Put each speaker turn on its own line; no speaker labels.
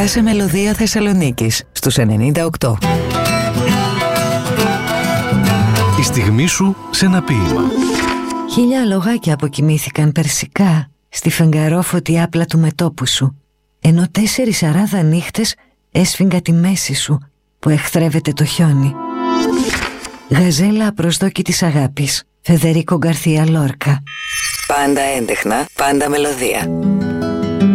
Γεια σε μελωδία Θεσσαλονίκης στους 98.
Η στιγμή σου σε ένα ποίημα.
1000 λογάκια αποκοιμήθηκαν περσικά στη φεγγαρόφωτη άπλα του μετώπου σου, ενώ 4 αράδα νύχτες έσφιγγα τη μέση σου που εχθρεύεται το χιόνι. Γαζέλα απροσδόκητης αγάπης, Φεδερίκο Γκαρθία Λόρκα.
Πάντα έντεχνα, πάντα μελωδία.